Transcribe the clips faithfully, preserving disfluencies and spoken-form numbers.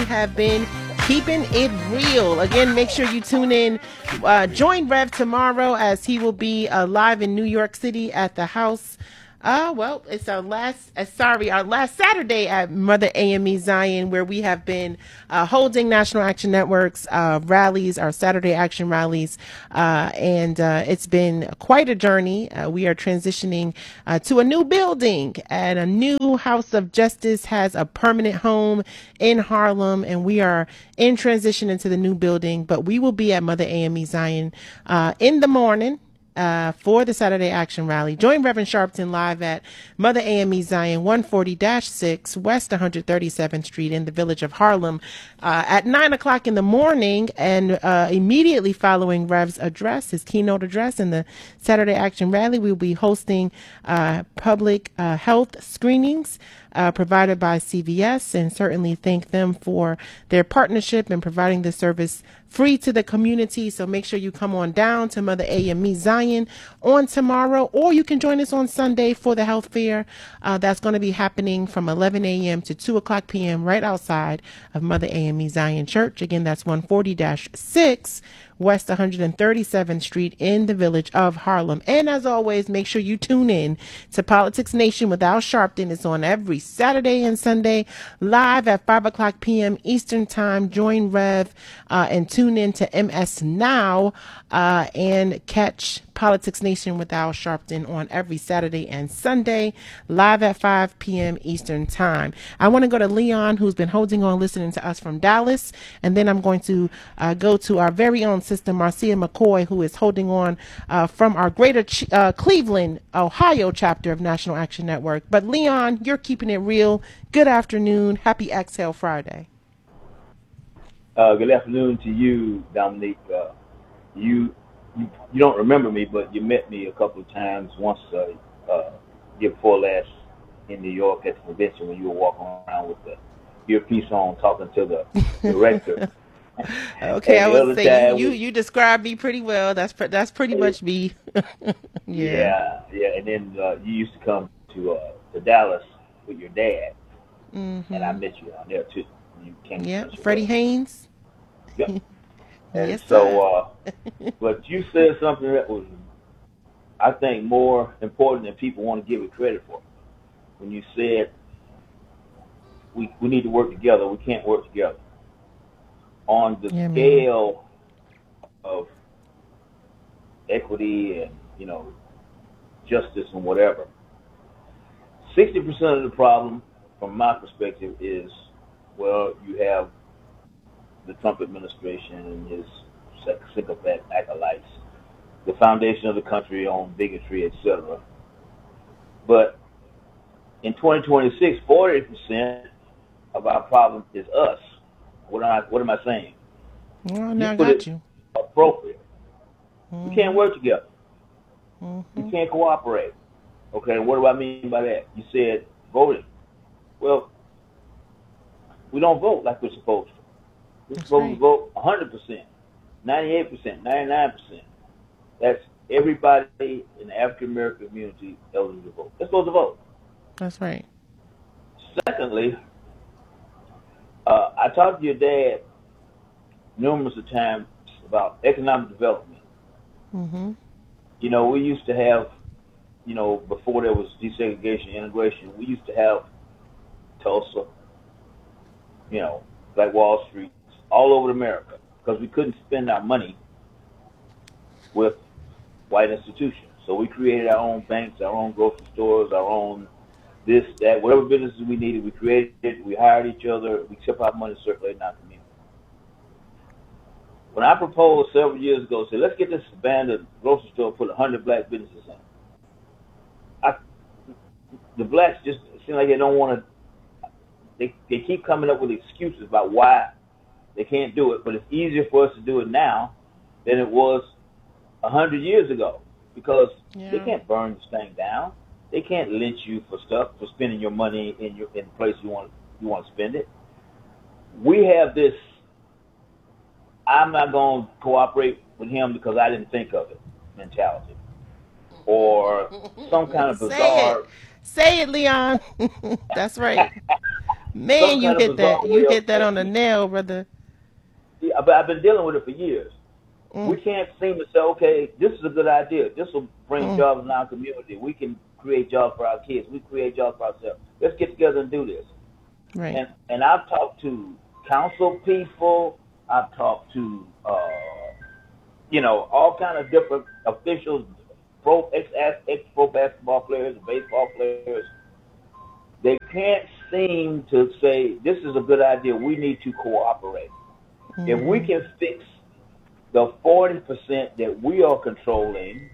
have been keeping it real. Again, make sure you tune in. Uh, join Rev tomorrow as he will be uh, live in New York City at the house. Uh, well, it's our last, uh, sorry, our last Saturday at Mother A M E Zion, where we have been uh, holding National Action Network's uh, rallies, our Saturday action rallies. Uh, and uh, it's been quite a journey. Uh, we are transitioning uh, to a new building, and a new House of Justice has a permanent home in Harlem, and we are in transition into the new building. But we will be at Mother A M E Zion uh, in the morning. Uh, for the Saturday Action Rally. Join Reverend Sharpton live at Mother A M E Zion, one forty dash six West one hundred thirty-seventh Street in the village of Harlem uh, at nine o'clock in the morning. And uh, immediately following Rev's address, his keynote address in the Saturday Action Rally, we'll be hosting uh, public uh, health screenings Uh, provided by C V S, and certainly thank them for their partnership and providing the service free to the community. So make sure you come on down to Mother A M E Zion on tomorrow, or you can join us on Sunday for the health fair. Uh, that's going to be happening from eleven a.m. to two o'clock p.m. right outside of Mother A M E Zion Church. Again, that's one forty dash six West one hundred thirty-seventh Street in the village of Harlem. And as always, make sure you tune in to Politics Nation with Al Sharpton. It's on every Saturday and Sunday live at five o'clock p.m. Eastern Time. Join Rev uh, and tune in to M S Now uh, and catch Politics Nation with Al Sharpton on every Saturday and Sunday live at five p.m. Eastern Time. I want to go to Leon, who's been holding on listening to us from Dallas, and then I'm going to uh, go to our very own sister Marcia McCoy, who is holding on uh, from our greater Ch- uh, Cleveland, Ohio chapter of National Action Network. But Leon, you're keeping it real. Good afternoon. Happy Exhale Friday. Uh, good afternoon to you, Dominique. Uh, you, you you don't remember me, but you met me a couple of times. Once, uh, uh, year before last, in New York at the convention when you were walking around with the earpiece on, talking to the director. Okay, I would say you, you you described me pretty well. That's pre- that's pretty much me. yeah. yeah, yeah. And then uh, you used to come to uh, to Dallas with your dad, mm-hmm. and I met you down there too. You came. Yeah, Freddie Haynes. Yep. And yes, so, uh, but you said something that was, I think, more important than people want to give it credit for. When you said we we need to work together, we can't work together. On the yeah, scale man. of equity and, you know, justice and whatever, sixty percent of the problem, from my perspective, is, well, you have the Trump administration and his sycophant acolytes, the foundation of the country on bigotry, et cetera. But in twenty twenty-six, forty percent of our problem is us. What am I, what am I saying? Well, now I got you. Appropriate. Mm-hmm. We can't work together. Mm-hmm. We can't cooperate. Okay, what do I mean by that? You said voting. Well, we don't vote like we're supposed to. We're That's supposed right. to vote one hundred percent, ninety-eight percent, ninety-nine percent. That's everybody in the African-American community eligible to vote. They're supposed to vote. That's right. Secondly, uh, I talked to your dad numerous of times about economic development. Mm-hmm. You know, we used to have, you know, before there was desegregation, integration, we used to have Tulsa, you know, Black Wall Street, all over America, because we couldn't spend our money with white institutions. So we created our own banks, our own grocery stores, our own this, that, whatever businesses we needed, we created it, we hired each other, we kept our money circulating in our community. When I proposed several years ago, said, let's get this abandoned grocery store and put one hundred black businesses in. I, the blacks just seem like they don't want to, they, they keep coming up with excuses about why they can't do it, but it's easier for us to do it now than it was one hundred years ago, because yeah. they can't burn this thing down. They can't lynch you for stuff, for spending your money in your in the place you want you want to spend it. We have this, I'm not going to cooperate with him because I didn't think of it mentality, or some kind of bizarre. Say it, Say it Leon. That's right. Man, some you kind of hit that. bizarre You way of hit that on the thinking. nail, brother. Yeah, but I've been dealing with it for years. We Mm, can't seem to say, okay, this is a good idea. This will bring mm, jobs in our community. We can create jobs for our kids. We create jobs for ourselves. Let's get together and do this. right. And and I've talked to council people. I've talked to uh, you know all kind of different officials, pro ex ex pro basketball players, baseball players. They can't seem to say this is a good idea. We need to cooperate. If we Mm-hmm. can fix the forty percent that we are controlling,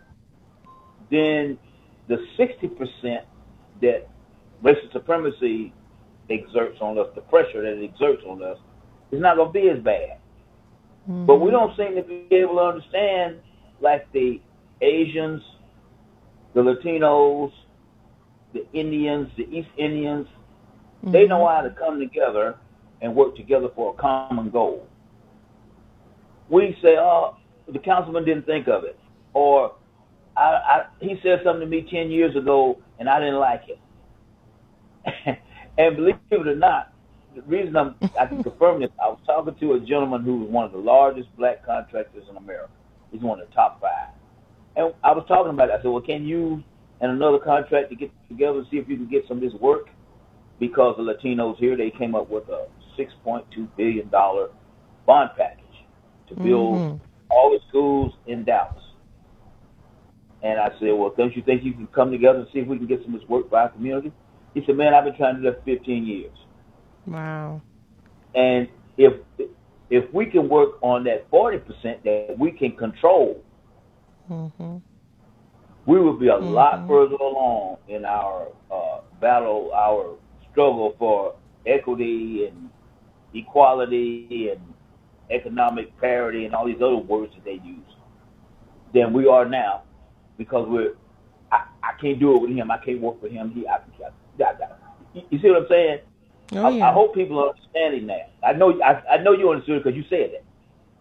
then the sixty percent that racial supremacy exerts on us, the pressure that it exerts on us, is not going to be as bad. But we Mm-hmm. don't seem to be able to understand, like the Asians, the Latinos, the Indians, the East Indians, they Mm-hmm. know how to come together and work together for a common goal. We say, oh, the councilman didn't think of it. Or I, I, he said something to me ten years ago and I didn't like it. And believe it or not, the reason I'm, I can confirm this, I was talking to a gentleman who was one of the largest black contractors in America. He's one of the top five. And I was talking about it. I said, well, can you and another contractor get together and see if you can get some of this work? Because the Latinos here, they came up with a six point two billion dollars bond package to build Mm-hmm. all the schools in Dallas. And I said, well, don't you think you can come together and see if we can get some of this work for our community? He said, man, I've been trying to do that for fifteen years. Wow. And if if we can work on that forty percent that we can control, Mm-hmm. we will be a lot Mm-hmm. further along in our uh, battle, our struggle for equity and equality and economic parity and all these other words that they use than we are now, because we're I, I can't do it with him. I can't work with him. He, I, I, I, I, you see what I'm saying? Oh I, I yeah. hope people are understanding that. I know I, I know you understood because you said that.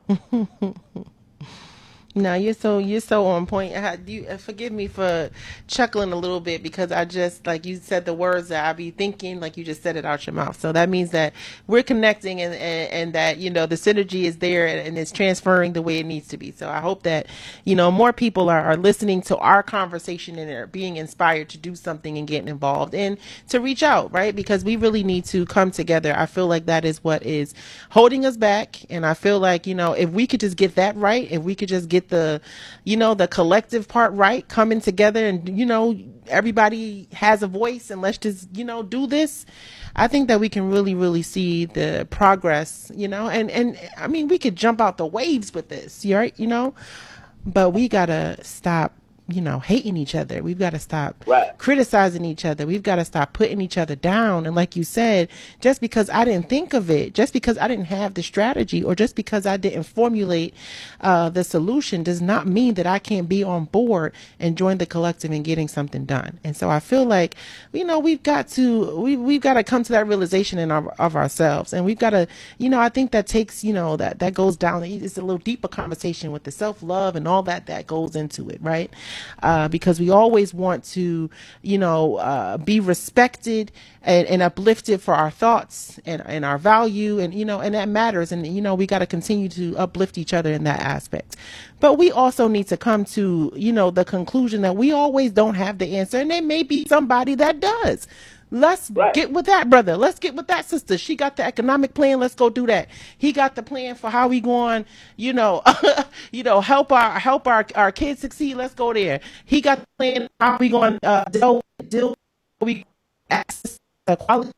No, you're so you're so on point. I, you uh, forgive me for chuckling a little bit because I just like you said the words that I be thinking like you just said it out your mouth. So that means that we're connecting and and, and that you know the synergy is there and, and it's transferring the way it needs to be. So I hope that you know more people are, are listening to our conversation and are being inspired to do something and getting involved and to reach out, right? Because we really need to come together. I feel like that is what is holding us back, and I feel like you know if we could just get that right, if we could just get the you know the collective part right, coming together and you know everybody has a voice and let's just you know do this, I think that we can really really see the progress, you know and and I mean we could jump out the waves with this, right? you know but we gotta stop you know hating each other. We've got to stop Right. criticizing each other. We've got to stop putting each other down. And like you said, just because I didn't think of it, just because I didn't have the strategy, or just because I didn't formulate uh, the solution does not mean that I can't be on board and join the collective and getting something done. And so I feel like, you know, we've got to, we, we've got to come to that realization in our, of ourselves. And we've got to, you know, I think that takes, you know, that, that goes down. It's a little deeper conversation with the self-love and all that, that goes into it. Right. Uh, because we always want to, you know, uh, be respected and, and uplifted for our thoughts and, and our value, and you know, and that matters. And you know, we got to continue to uplift each other in that aspect. But we also need to come to, you know, the conclusion that we always don't have the answer, and there may be somebody that does. Let's Right. get with that brother. Let's get with that sister. She got the economic plan. Let's go do that. He got the plan for how we going, you know, you know, help our help our, our kids succeed. Let's go there. He got the plan how we going uh deal deal we access the quality.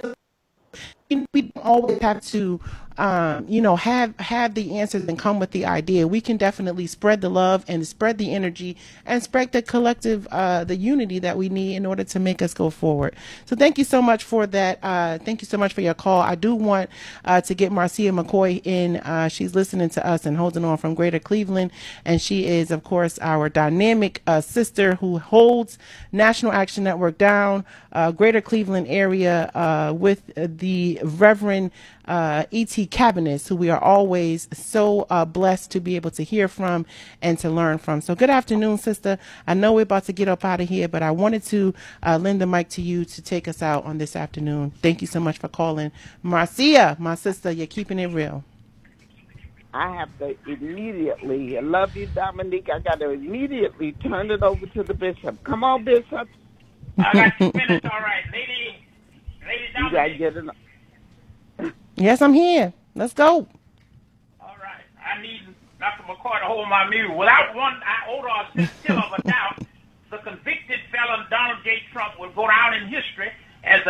We don't always have to um, you know have have the answers and come with the idea. We can definitely spread the love and spread the energy and spread the collective uh, the unity that we need in order to make us go forward. So thank you so much for that. Uh, thank you so much for your call. I do want uh, to get Marcia McCoy in. Uh, she's listening to us and holding on from Greater Cleveland, and she is of course our dynamic uh, sister who holds National Action Network down, uh, Greater Cleveland area, uh, with the Reverend uh, E T Cabinets, who we are always so uh, blessed to be able to hear from and to learn from. So good afternoon, sister. I know we're about to get up out of here, but I wanted to uh, lend the mic to you to take us out on this afternoon. Thank you so much for calling. Marcia, my sister, you're keeping it real. I have to immediately, I love you, Dominique. I got to immediately turn it over to the bishop. Come on, Bishop. I got two minutes, all right. Lady, Lady Dominique. You got to get it. Yes, I'm here. Let's go. All right. I need Doctor McCoy to hold my mule. Without one iota or scintilla of a doubt, the convicted felon Donald J. Trump will go down in history